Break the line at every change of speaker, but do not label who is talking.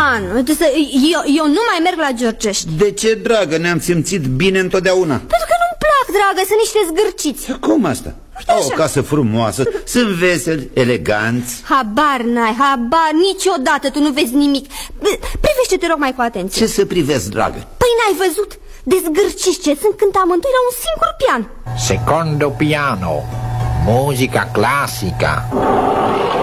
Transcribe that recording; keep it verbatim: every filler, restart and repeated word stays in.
pian. Eu, eu nu mai merg la Georgești.
De ce, dragă? Ne-am simțit bine întotdeauna.
Pentru că nu-mi plac, dragă, sunt niște zgârciți.
Cum asta? Au o casă frumoasă, sunt veseli, eleganți.
Habar n-ai, habar, niciodată tu nu vezi nimic. Privește-te, rog, mai cu atenție.
Ce să privesc, dragă?
Păi n-ai văzut? De zgârciți ce sunt când amândoi la un singur pian.
Secondo piano, musica classica.